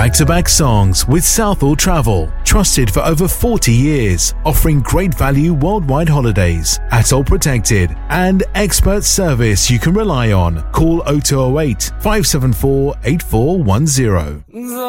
Back-to-back songs with Southall Travel. Trusted for over 40 years. Offering great value worldwide holidays. ATOL protected. And expert service you can rely on. Call 0208 574 8410.